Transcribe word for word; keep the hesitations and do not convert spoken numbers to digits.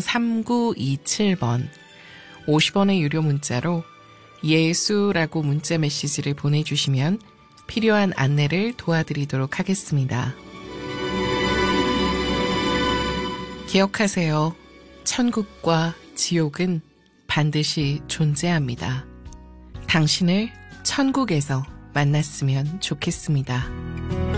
삼구이칠 번 오십 원의 유료 문자로 예수라고 문자 메시지를 보내주시면 필요한 안내를 도와드리도록 하겠습니다. 기억하세요. 천국과 지옥은 반드시 존재합니다. 당신을 천국에서 만났으면 좋겠습니다.